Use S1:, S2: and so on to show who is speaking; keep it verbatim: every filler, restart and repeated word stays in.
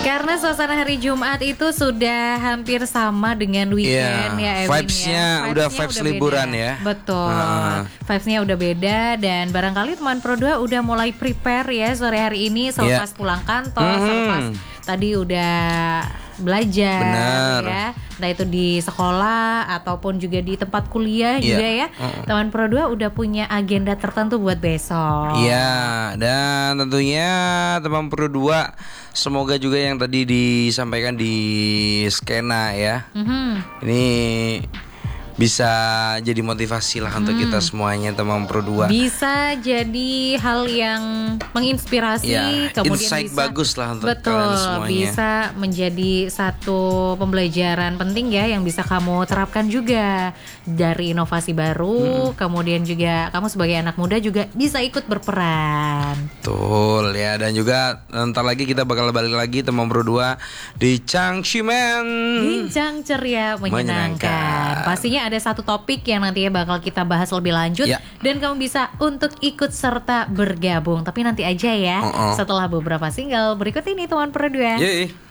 S1: Karena suasana hari Jumat itu sudah hampir sama dengan weekend
S2: yeah.
S1: ya Ewin
S2: Vibes-nya
S1: ya.
S2: udah vibes liburan
S1: beda.
S2: ya.
S1: Betul.
S2: Uh.
S1: Vibes-nya udah beda dan barangkali teman Pro dua udah mulai prepare ya sore hari ini selepas yeah. pulang kantor, mm-hmm. selepas tadi udah belajar.
S2: Bener.
S1: Ya. Entah itu di sekolah ataupun juga di tempat kuliah yeah. juga ya. Uh-uh. Teman Pro dua udah punya agenda tertentu buat besok.
S2: Iya, yeah. dan tentunya teman Pro dua semoga juga yang tadi disampaikan di skena ya. Mm-hmm. Ini bisa jadi motivasi lah untuk hmm. kita semuanya teman Pro dua.
S1: Bisa jadi hal yang menginspirasi,
S2: ya,
S1: kemudian
S2: insight
S1: bisa,
S2: bagus lah untuk
S1: betul,
S2: kalian semuanya.
S1: Bisa menjadi satu pembelajaran penting ya yang bisa kamu terapkan juga dari inovasi baru. Hmm. Kemudian juga kamu sebagai anak muda juga bisa ikut berperan.
S2: Betul ya, dan juga ntar lagi kita bakal balik lagi teman Pro dua di Cangcimen.
S1: Bincang ceria menyenangkan. menyenangkan. Pastinya ada satu topik yang nantinya bakal kita bahas lebih lanjut ya. Dan kamu bisa untuk ikut serta bergabung. Tapi nanti aja ya uh-uh. setelah beberapa single berikut ini teman Pro dua.
S2: Yeay.